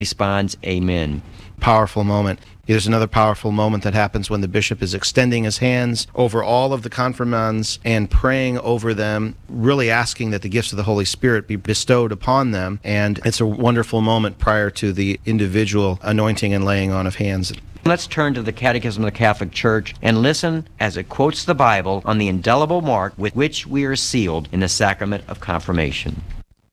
responds, Amen. Powerful moment. There's another powerful moment that happens when the bishop is extending his hands over all of the confirmands and praying over them, really asking that the gifts of the Holy Spirit be bestowed upon them. And it's a wonderful moment prior to the individual anointing and laying on of hands. Let's turn to the Catechism of the Catholic Church and listen as it quotes the Bible on the indelible mark with which we are sealed in the sacrament of confirmation.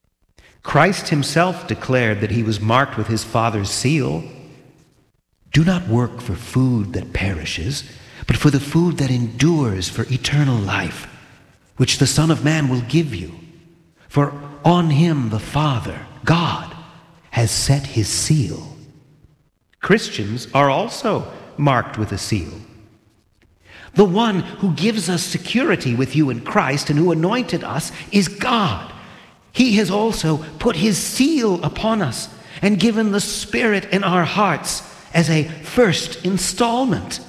Christ himself declared that he was marked with his Father's seal. Do not work for food that perishes, but for the food that endures for eternal life, which the Son of Man will give you. For on him the Father, God, has set his seal. Christians are also marked with a seal. The one who gives us security with you in Christ and who anointed us is God. He has also put his seal upon us and given the Spirit in our hearts as a first installment.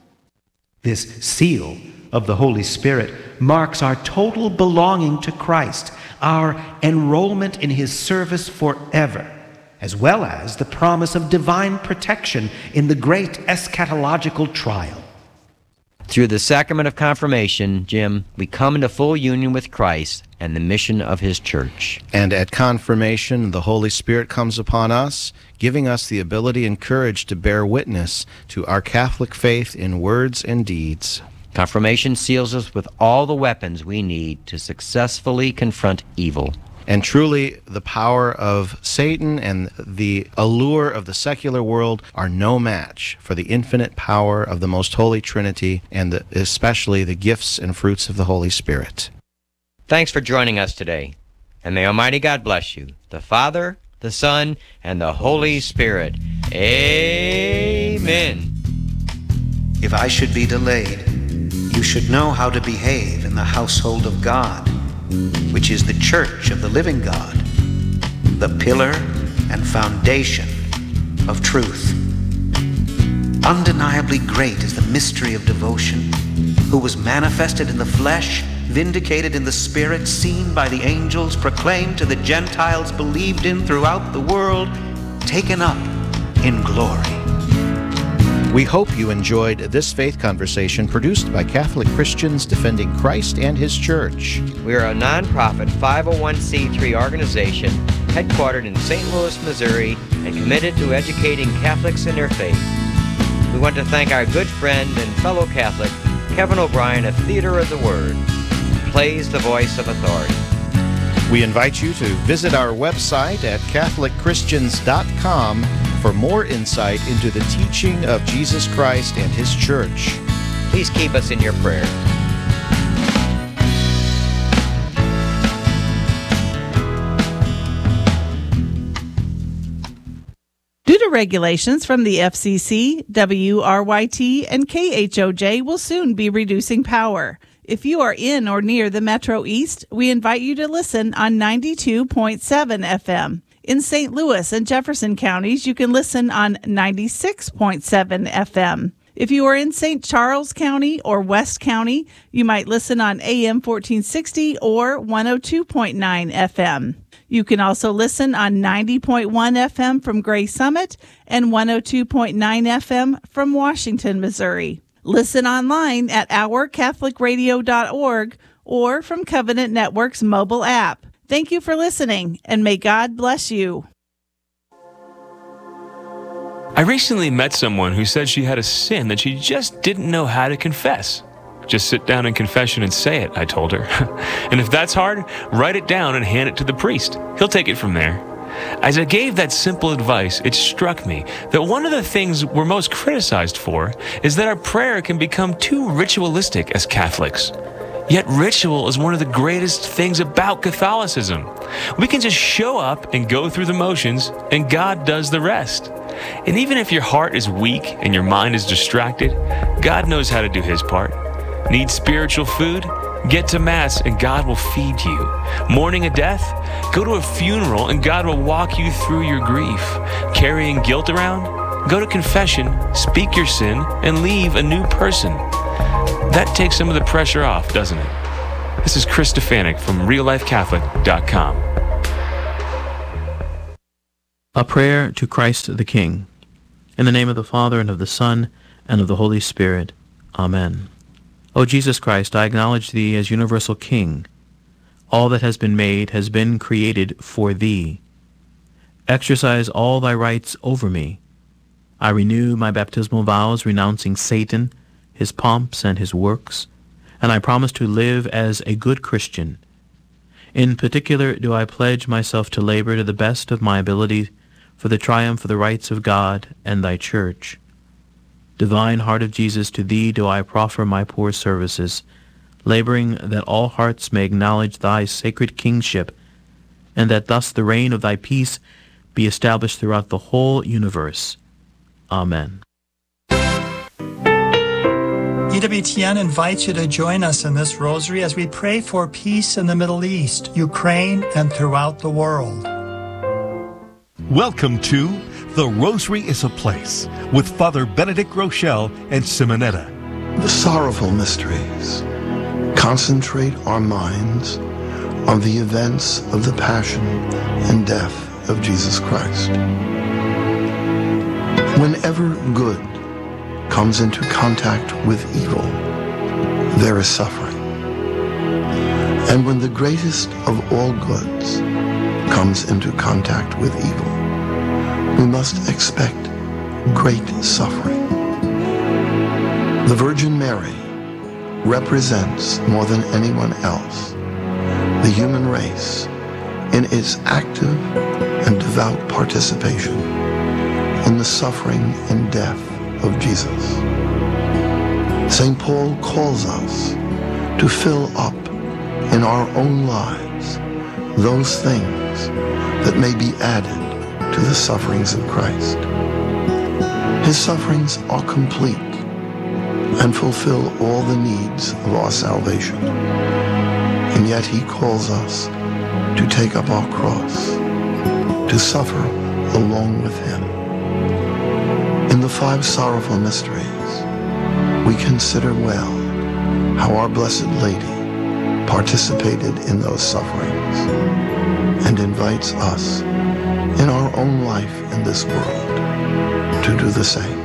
This seal of the Holy Spirit marks our total belonging to Christ, our enrollment in his service forever, as well as the promise of divine protection in the great eschatological trial. Through the sacrament of confirmation, Jim, we come into full union with Christ and the mission of his church. And at confirmation, the Holy Spirit comes upon us, giving us the ability and courage to bear witness to our Catholic faith in words and deeds. Confirmation seals us with all the weapons we need to successfully confront evil. And truly, the power of Satan and the allure of the secular world are no match for the infinite power of the Most Holy Trinity and especially the gifts and fruits of the Holy Spirit. Thanks for joining us today. And may Almighty God bless you, the Father, the Son, and the Holy Spirit. Amen. If I should be delayed, you should know how to behave in the household of God, which is the church of the living God, the pillar and foundation of truth. Undeniably great is the mystery of devotion, who was manifested in the flesh, vindicated in the Spirit, seen by the angels, proclaimed to the Gentiles, believed in throughout the world, taken up in glory. We hope you enjoyed this faith conversation produced by Catholic Christians defending Christ and his church. We are a non-profit 501c3 organization headquartered in St. Louis, Missouri, and committed to educating Catholics in their faith. We want to thank our good friend and fellow Catholic, Kevin O'Brien of Theater of the Word, who plays the voice of authority. We invite you to visit our website at CatholicChristians.com for more insight into the teaching of Jesus Christ and his church. Please keep us in your prayers. Due to regulations from the FCC, WRYT, and KHOJ will soon be reducing power. If you are in or near the Metro East, we invite you to listen on 92.7 FM. In St. Louis and Jefferson counties, you can listen on 96.7 FM. If you are in St. Charles County or West County, you might listen on AM 1460 or 102.9 FM. You can also listen on 90.1 FM from Gray Summit and 102.9 FM from Washington, Missouri. Listen online at ourcatholicradio.org or from Covenant Network's mobile app. Thank you for listening, and may God bless you. I recently met someone who said she had a sin that she just didn't know how to confess. Just sit down in confession and say it, I told her. And if that's hard, write it down and hand it to the priest. He'll take it from there. As I gave that simple advice, it struck me that one of the things we're most criticized for is that our prayer can become too ritualistic as Catholics. Yet ritual is one of the greatest things about Catholicism. We can just show up and go through the motions, and God does the rest. And even if your heart is weak and your mind is distracted, God knows how to do his part. Need spiritual food? Get to Mass and God will feed you. Mourning a death? Go to a funeral and God will walk you through your grief. Carrying guilt around? Go to confession, speak your sin, and leave a new person. That takes some of the pressure off, doesn't it? This is Chris Stefanik from reallifecatholic.com. A prayer to Christ the King. In the name of the Father, and of the Son, and of the Holy Spirit. Amen. O Jesus Christ, I acknowledge Thee as universal King. All that has been made has been created for Thee. Exercise all Thy rights over me. I renew my baptismal vows, renouncing Satan, his pomps, and his works, and I promise to live as a good Christian. In particular do I pledge myself to labor to the best of my ability for the triumph of the rights of God and Thy Church. Divine Heart of Jesus, to Thee do I proffer my poor services, laboring that all hearts may acknowledge Thy sacred kingship, and that thus the reign of Thy peace be established throughout the whole universe. Amen. EWTN invites you to join us in this rosary as we pray for peace in the Middle East, Ukraine, and throughout the world. Welcome to The Rosary is a Place with Father Benedict Rochelle and Simonetta. The sorrowful mysteries concentrate our minds on the events of the passion and death of Jesus Christ. Whenever good comes into contact with evil, there is suffering. And when the greatest of all goods comes into contact with evil, we must expect great suffering. The Virgin Mary represents more than anyone else the human race in its active and devout participation in the suffering and death of Jesus. St. Paul calls us to fill up in our own lives those things that may be added to the sufferings of Christ. His sufferings are complete and fulfill all the needs of our salvation. And yet He calls us to take up our cross, to suffer along with Him. In the 5 sorrowful mysteries, we consider well how our Blessed Lady participated in those sufferings and invites us in our own life in this world to do the same.